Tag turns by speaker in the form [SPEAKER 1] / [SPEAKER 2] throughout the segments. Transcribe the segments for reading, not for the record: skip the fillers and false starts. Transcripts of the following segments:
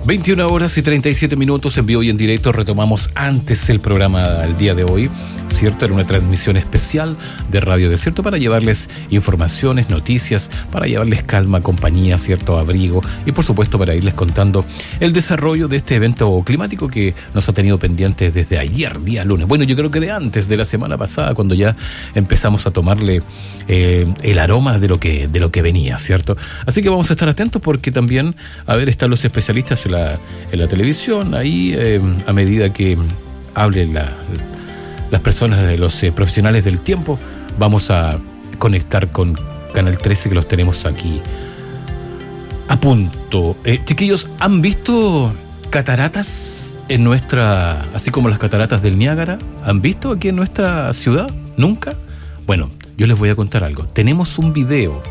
[SPEAKER 1] 21 horas y 37 minutos en vivo y en directo. Retomamos antes el programa el día de hoy, ¿cierto? Era una transmisión especial de Radio Desierto para llevarles informaciones, noticias, para llevarles calma, compañía, cierto abrigo y por supuesto para irles contando el desarrollo de este evento climático que nos ha tenido pendientes desde ayer, día lunes. Bueno, yo creo que de antes, de la semana pasada, cuando ya empezamos a tomarle el aroma de lo que venía, ¿cierto? Así que vamos a estar atentos porque también, a ver, están los especialistas en la televisión, ahí a medida que hablen las personas, de los profesionales del tiempo, vamos a conectar con Canal 13 que los tenemos aquí a punto. Chiquillos, ¿han visto cataratas en nuestra, así como las cataratas del Niágara? ¿Han visto aquí en nuestra ciudad? ¿Nunca? Bueno, yo les voy a contar algo. Tenemos un video.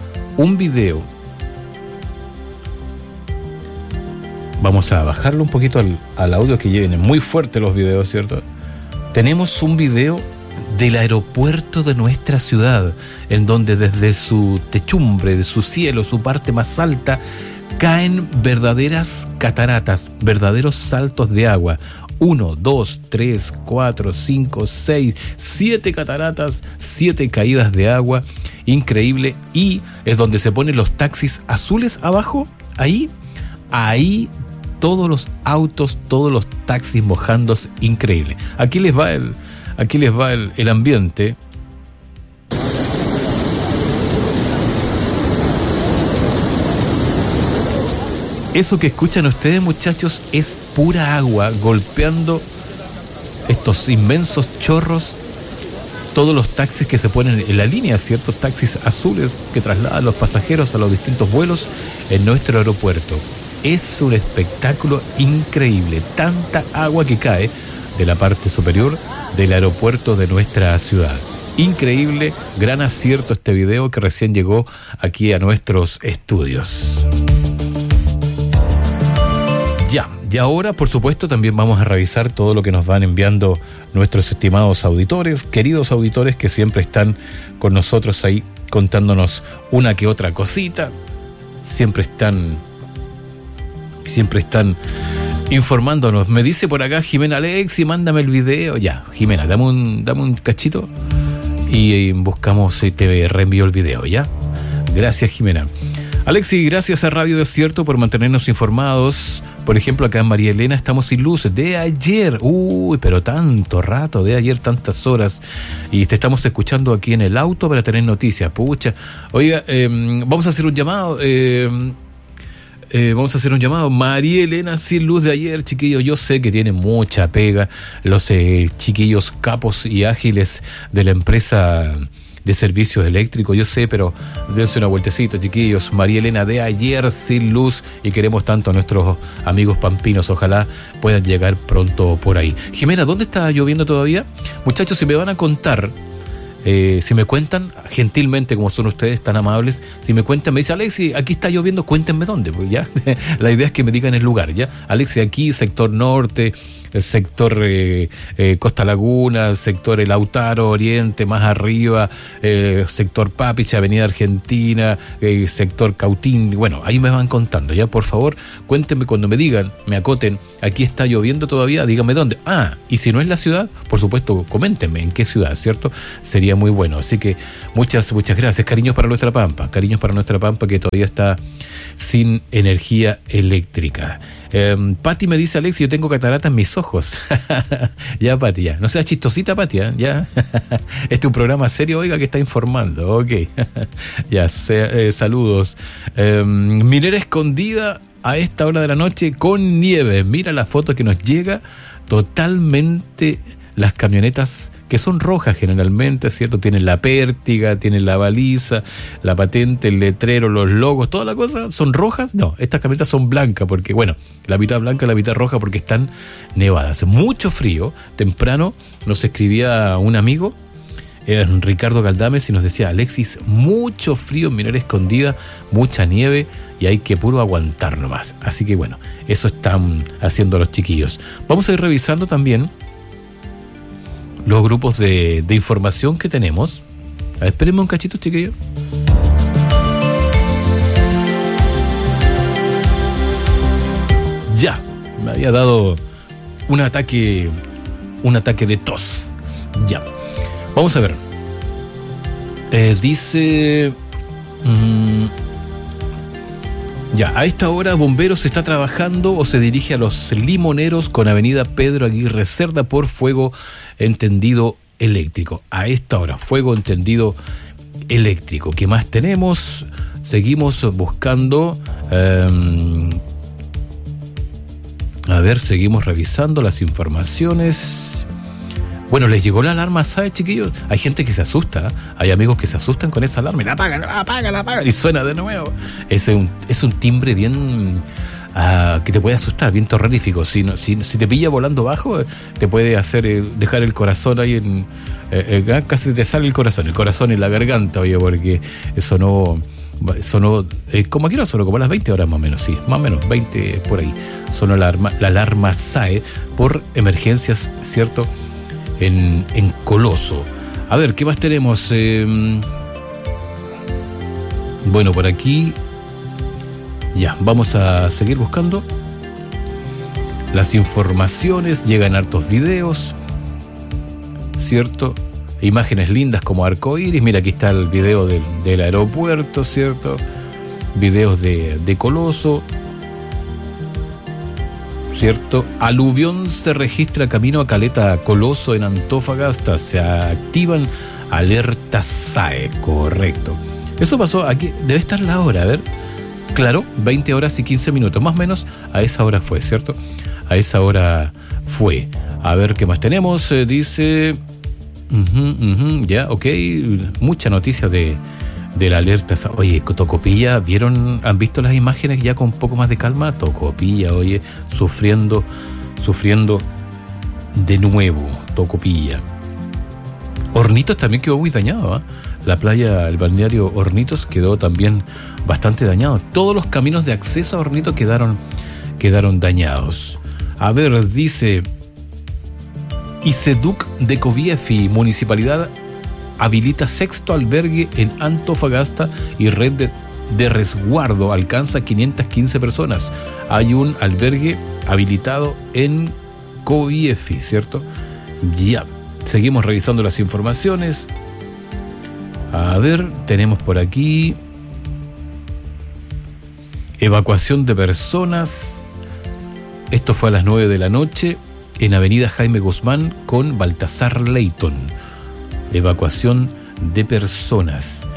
[SPEAKER 1] Vamos a bajarlo un poquito al audio, que vienen muy fuerte los videos, ¿cierto? Tenemos un video del aeropuerto de nuestra ciudad, en donde desde su techumbre, de su cielo, su parte más alta, caen verdaderas cataratas, verdaderos saltos de agua. 1, 2, 3, 4, 5, 6, 7 cataratas, 7 caídas de agua, increíble. Y es donde se ponen los taxis azules abajo, ahí todos los autos, todos los taxis mojándose, increíble. Aquí les va el ambiente. Eso que escuchan ustedes, muchachos, es pura agua golpeando estos inmensos chorros. Todos los taxis que se ponen en la línea, ciertos taxis azules que trasladan a los pasajeros a los distintos vuelos en nuestro aeropuerto. Es un espectáculo increíble, tanta agua que cae de la parte superior del aeropuerto de nuestra ciudad. Increíble, gran acierto este video que recién llegó aquí a nuestros estudios. Y ahora, por supuesto, también vamos a revisar todo lo que nos van enviando nuestros estimados auditores, queridos auditores que siempre están con nosotros ahí contándonos una que otra cosita. Siempre están informándonos. Me dice por acá Jimena: Alexi, mándame el video. Ya, Jimena, dame un cachito y buscamos y te reenvío el video, ¿ya? Gracias, Jimena. Alexi, gracias a Radio Desierto por mantenernos informados. Por ejemplo, acá en María Elena estamos sin luz de ayer. Pero tanto rato, de ayer, tantas horas. Y te estamos escuchando aquí en el auto para tener noticias. Pucha. Oiga, vamos a hacer un llamado. María Elena sin luz de ayer, chiquillos. Yo sé que tienen mucha pega los chiquillos capos y ágiles de la empresa de servicios eléctricos, yo sé, pero dense una vueltecita, chiquillos. María Elena de ayer sin luz, y queremos tanto a nuestros amigos pampinos. Ojalá puedan llegar pronto por ahí. Jimena, ¿dónde está lloviendo todavía? Muchachos, si me van a contar, si me cuentan gentilmente, como son ustedes tan amables, si me cuentan, me dice Alexi, aquí está lloviendo, cuéntenme dónde, pues ya. La idea es que me digan el lugar, ya. Alexi, aquí, sector norte, el sector Costa Laguna, el sector El Lautaro Oriente, más arriba, sector Papich, Avenida Argentina, sector Cautín. Bueno, ahí me van contando, ya, por favor, cuéntenme cuando me digan, me acoten, aquí está lloviendo todavía, díganme dónde. Y si no es la ciudad, por supuesto, coméntenme en qué ciudad, ¿cierto? Sería muy bueno. Así que muchas gracias. Cariños para nuestra Pampa que todavía está sin energía eléctrica. Pati me dice, Alex, yo tengo cataratas en mis ojos. Ya, Pati, ya. No seas chistosita, Pati, ya. Este es un programa serio, oiga, que está informando. Ok. Ya, saludos. Minera Escondida a esta hora de la noche con nieve. Mira la foto que nos llega. Totalmente las camionetas que son rojas generalmente, ¿cierto? Tienen la pértiga, tienen la baliza, la patente, el letrero, los logos, toda la cosa, ¿son rojas? No, estas camionetas son blancas porque, bueno, la mitad blanca, la mitad roja porque están nevadas. Mucho frío. Temprano nos escribía un amigo, era Ricardo Galdames, y nos decía, Alexis, mucho frío en Minera Escondida, mucha nieve y hay que puro aguantar nomás. Así que bueno, eso están haciendo los chiquillos. Vamos a ir revisando también los grupos de información que tenemos. A ver, espérenme un cachito, chiquillos. Ya, me había dado un ataque de tos. Ya, vamos a ver. Dice... ya, a esta hora Bomberos está trabajando o se dirige a Los Limoneros con avenida Pedro Aguirre Cerda por fuego entendido eléctrico. A esta hora, fuego entendido eléctrico. ¿Qué más tenemos? Seguimos buscando... a ver, seguimos revisando las informaciones. Bueno, les llegó la alarma, ¿sabes, chiquillos? Hay gente que se asusta, hay amigos que se asustan con esa alarma y la apagan, y suena de nuevo. Es un timbre bien... que te puede asustar, bien terrorífico. Si te pilla volando bajo, te puede hacer dejar el corazón ahí en... casi te sale el corazón en la garganta, oye, porque sonó como quiero, sonó como a las 20 horas más o menos, sí, más o menos 20 por ahí. Sonó la alarma SAE por emergencias, ¿cierto? En Coloso. A ver, ¿qué más tenemos? Bueno, por aquí ya, vamos a seguir buscando las informaciones. Llegan hartos videos, ¿cierto? Imágenes lindas como arcoíris. Mira, aquí está el video del aeropuerto, ¿cierto? Videos de Coloso, ¿cierto? Aluvión se registra camino a Caleta Coloso en Antofagasta. Se activan alertas SAE, correcto. Eso pasó aquí, debe estar la hora, a ver. Claro, 20 horas y 15 minutos, más o menos a esa hora fue, ¿cierto? A esa hora fue. A ver qué más tenemos. Dice... ya, ok. Mucha noticia de la alerta. Oye, Tocopilla, ¿han visto las imágenes ya con un poco más de calma? Tocopilla, oye, sufriendo de nuevo. Tocopilla. Hornitos también quedó muy dañado, ¿eh? La playa, el balneario Hornitos quedó también bastante dañado. Todos los caminos de acceso a Hornitos quedaron dañados. A ver, dice... ICEDUC de Coviefi, municipalidad, habilita sexto albergue en Antofagasta y red de resguardo alcanza 515 personas. Hay un albergue habilitado en Coviefi, ¿cierto? Ya, seguimos revisando las informaciones. A ver, tenemos por aquí evacuación de personas. Esto fue a las 9 de la noche en avenida Jaime Guzmán con Baltasar Leighton. Evacuación de personas.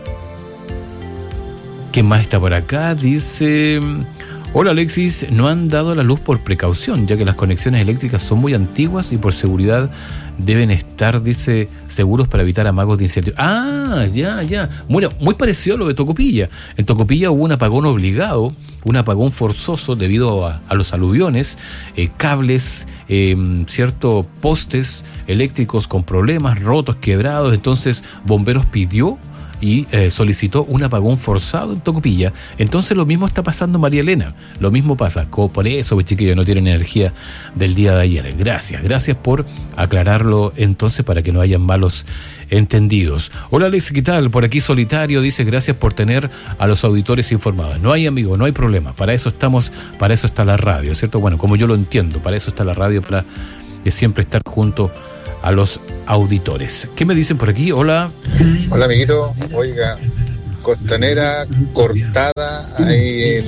[SPEAKER 1] ¿Qué más está por acá? Dice... Hola Alexis, no han dado la luz por precaución, ya que las conexiones eléctricas son muy antiguas y por seguridad deben estar, dice, seguros para evitar amagos de incendio. Ah, ya. Bueno, muy parecido a lo de Tocopilla. En Tocopilla hubo un apagón obligado, un apagón forzoso debido a los aluviones, cables, cierto, postes eléctricos con problemas, rotos, quebrados. Entonces, Bomberos pidió y solicitó un apagón forzado en Tocopilla. Entonces lo mismo está pasando en María Elena, lo mismo pasa, por eso, pues, chiquillos, no tienen energía del día de ayer. Gracias por aclararlo entonces para que no hayan malos entendidos. Hola Alex, ¿qué tal? Por aquí Solitario dice gracias por tener a los auditores informados. No hay, amigo, no hay problema, para eso estamos, para eso está la radio, ¿cierto? Bueno, como yo lo entiendo, para eso está la radio, para siempre estar junto a los auditores. ¿Qué me dicen por aquí? Hola.
[SPEAKER 2] Hola, amiguito. Oiga, Costanera cortada ahí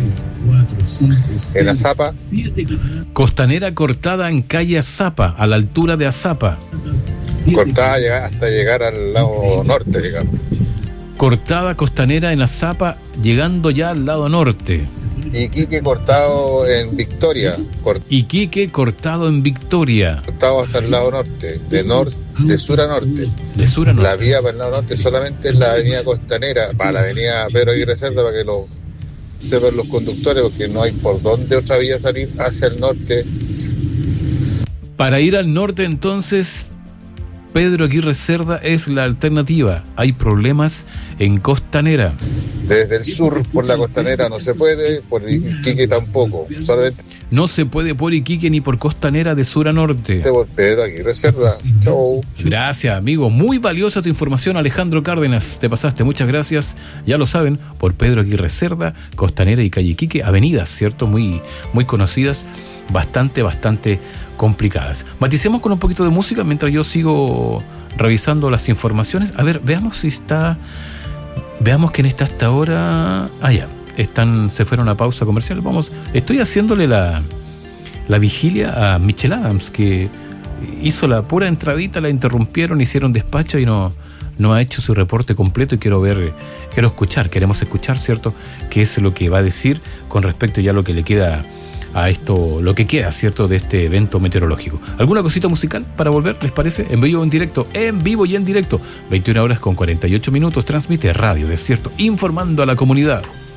[SPEAKER 2] en Azapa.
[SPEAKER 1] Costanera cortada en calle Azapa, a la altura de Azapa.
[SPEAKER 2] Cortada hasta llegar al lado norte, digamos.
[SPEAKER 1] Cortada Costanera en Azapa, llegando ya al lado norte.
[SPEAKER 2] Iquique cortado en Victoria.
[SPEAKER 1] Iquique cortado en Victoria.
[SPEAKER 2] Cortado hasta el lado norte, de sur a norte.
[SPEAKER 1] De sur a norte.
[SPEAKER 2] La vía para el lado norte solamente es la avenida Costanera, para la avenida Pedro Aguirre Cerda, para que lo sepan los conductores, porque no hay por dónde otra vía salir hacia el norte.
[SPEAKER 1] Para ir al norte, entonces, Pedro Aguirre Cerda es la alternativa. Hay problemas en Costanera.
[SPEAKER 2] Desde el sur por la Costanera no se puede, por Iquique tampoco. Solamente
[SPEAKER 1] No se puede por Iquique ni por Costanera de sur a norte.
[SPEAKER 2] por Pedro Aguirre Cerda. Chau.
[SPEAKER 1] Gracias, amigo. Muy valiosa tu información, Alejandro Cárdenas. Te pasaste, muchas gracias. Ya lo saben, por Pedro Aguirre Cerda, Costanera y Calle Iquique, avenidas, ¿cierto? Muy, muy conocidas, bastante complicadas. Maticemos con un poquito de música mientras yo sigo revisando las informaciones. A ver, veamos quién está hasta ahora. Ya. Se fueron a pausa comercial. Estoy haciéndole la vigilia a Michelle Adams, que hizo la pura entradita, la interrumpieron, hicieron despacho y no ha hecho su reporte completo, y queremos escuchar, ¿cierto?, qué es lo que va a decir con respecto ya a lo que le queda a esto, lo que queda, ¿cierto?, de este evento meteorológico. ¿Alguna cosita musical para volver, les parece? En vivo y en directo, 21 horas con 48 minutos, transmite Radio Desierto, informando a la comunidad.